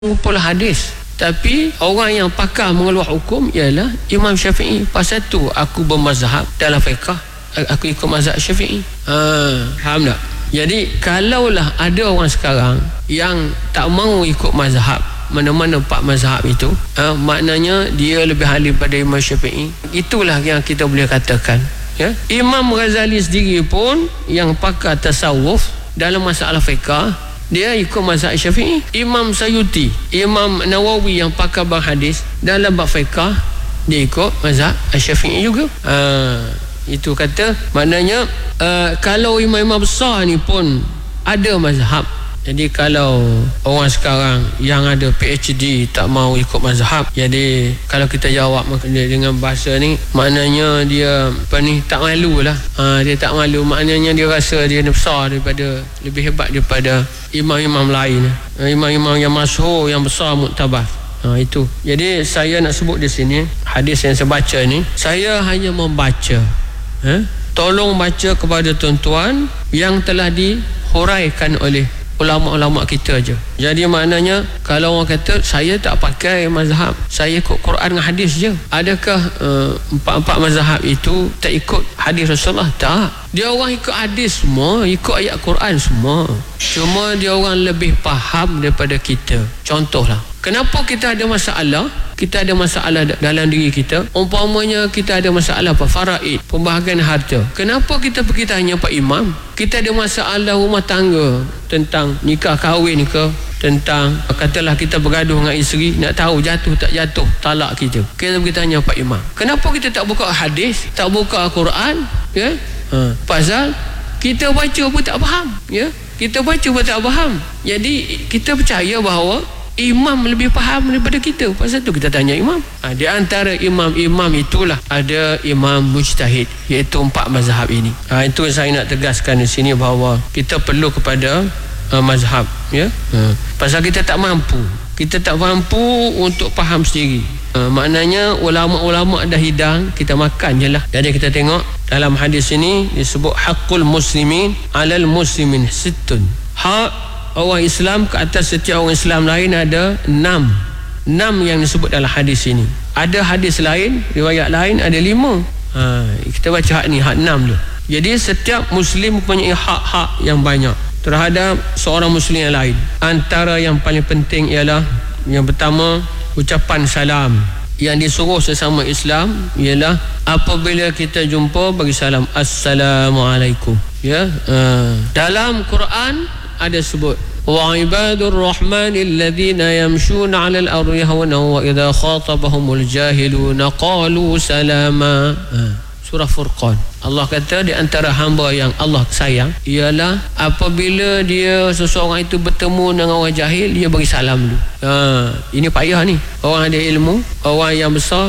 mengumpul hadis. Tapi orang yang pakar mengeluar hukum ialah Imam Syafi'i. Pasal tu aku bermazhab dalam fiqh, aku ikut mazhab Syafi'i. Faham tak? Jadi kalaulah ada orang sekarang yang tak mahu ikut mazhab, mana-mana 4 mazhab itu, maknanya dia lebih alim pada Imam Syafi'i. Itulah yang kita boleh katakan, ya? Imam Ghazali sendiri pun yang pakar tasawuf dalam masalah fiqh, dia ikut mazhab Syafi'i. Imam Sayuti, Imam Nawawi yang pakar bab hadis dalam bab fiqh, dia ikut mazhab Syafi'i juga. Itu kata maknanya kalau imam-imam besar ni pun ada mazhab. Jadi kalau orang sekarang yang ada PhD tak mau ikut mazhab, jadi kalau kita jawab dengan bahasa ni, maknanya dia tak malu lah. Dia tak malu, maknanya dia rasa dia besar daripada, lebih hebat daripada imam-imam lain, imam-imam yang masyhur, yang besar, muktabar. Itu. Jadi saya nak sebut di sini hadis yang saya baca ni, saya hanya membaca. Tolong baca kepada tuan-tuan yang telah dihuraikan oleh ulama-ulama kita aja. Jadi maknanya kalau orang kata saya tak pakai mazhab, saya ikut Quran dan hadis je, adakah 4 mazhab itu tak ikut hadis Rasulullah? Tak. Dia orang ikut hadis semua, ikut ayat Quran semua. Cuma dia orang lebih faham daripada kita. Contohlah, kenapa kita ada masalah? Kita ada masalah dalam diri kita. Umpamanya kita ada masalah apa? Faraid, pembahagian harta. Kenapa kita pergi tanya Pak Imam? Kita ada masalah rumah tangga, tentang nikah kahwin ke, tentang katalah kita bergaduh dengan isteri, nak tahu jatuh tak jatuh talak kita. Kita pergi tanya Pak Imam. Kenapa kita tak buka hadis, tak buka Quran? Ya? Pasal kita baca pun tak faham. Ya? Kita baca pun tak faham. Jadi kita percaya bahawa imam lebih faham daripada kita. Pasal tu kita tanya imam. Di antara imam-imam itulah ada imam mujtahid, iaitu 4 mazhab ini. Itu saya nak tegaskan di sini bahawa kita perlu kepada mazhab, ya. Pasal kita tak mampu. Kita tak mampu untuk faham sendiri. Maknanya ulama-ulama dah hidang, kita makan je lah. Jadi kita tengok dalam hadis ini disebut haqqul muslimin alal muslimin sittun. Hak orang Islam ke atas setiap orang Islam lain ada 6 yang disebut dalam hadis ini. Ada hadis lain, riwayat lain ada 5. Kita baca hak ni, hak 6 dulu. Jadi setiap Muslim mempunyai hak-hak yang banyak terhadap seorang Muslim yang lain. Antara yang paling penting ialah, yang pertama, ucapan salam. Yang disuruh sesama Islam ialah apabila kita jumpa bagi salam, Assalamualaikum. Ya, dalam Quran ada sebut wa ibadur rahmanil ladzina yamshuna 'alal ardi hawna wa idza khatabahumul jahiluna qalu salama. Surah Furqan. Allah kata di antara hamba yang Allah sayang ialah apabila dia seseorang itu bertemu dengan orang jahil, dia bagi salam dulu. Ini payah ni. Orang ada ilmu, orang yang besar,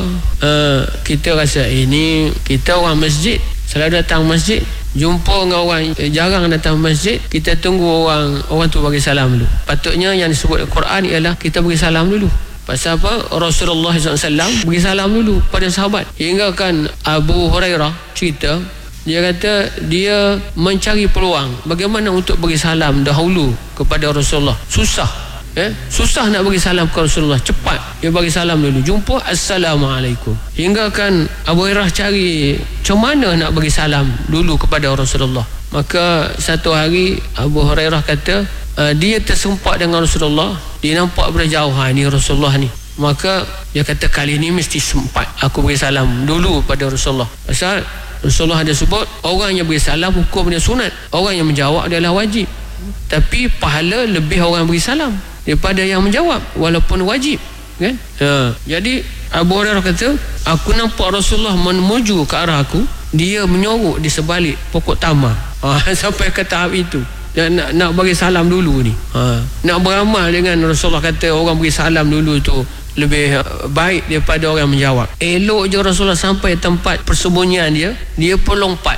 kita rasa ini kita orang masjid, selalu datang masjid, jumpa dengan orang jarang datang masjid, kita tunggu orang tu bagi salam dulu. Patutnya yang disebut Quran ialah kita bagi salam dulu. Pasal apa? Rasulullah SAW bagi salam dulu pada sahabat. Hingga kan Abu Hurairah cerita, dia kata dia mencari peluang bagaimana untuk bagi salam dahulu kepada Rasulullah. Susah. Susah nak bagi salam kepada Rasulullah. Cepat dia bagi salam dulu, jumpa Assalamualaikum. Hingga kan Abu Hurairah cari macam mana nak bagi salam dulu kepada Rasulullah. Maka satu hari Abu Hurairah kata dia tersempat dengan Rasulullah, dia nampak berjauh, ni Rasulullah ni. Maka dia kata kali ni mesti sempat aku bagi salam dulu pada Rasulullah. Pasal Rasulullah ada sebut orang yang beri salam hukum dia sunat, orang yang menjawab adalah wajib. Tapi pahala lebih orang beri salam daripada yang menjawab walaupun wajib, kan? Jadi Abu Hurairah kata aku nampak Rasulullah menuju ke arah aku, dia menyorok di sebalik pokok tamar. Sampai ke tahap itu dia nak bagi salam dulu ni. Nak beramal dengan Rasulullah kata orang beri salam dulu tu lebih baik daripada orang menjawab. Elok je Rasulullah sampai tempat persembunyian dia pun melompat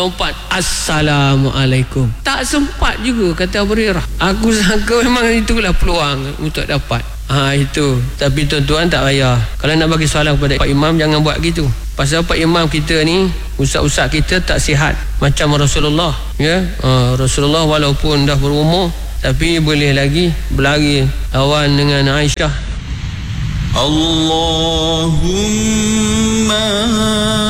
Assalamualaikum. Tak sempat juga, kata Abu Hurairah. Aku sangka memang itulah peluang untuk dapat. Itu. Tapi tuan-tuan tak payah. Kalau nak bagi salam kepada Pak Imam, jangan buat gitu. Pasal Pak Imam kita ni, ustaz-ustaz kita tak sihat macam Rasulullah, ya. Rasulullah walaupun dah berumur Tapi boleh lagi berlari lawan dengan Aisyah. Allahumma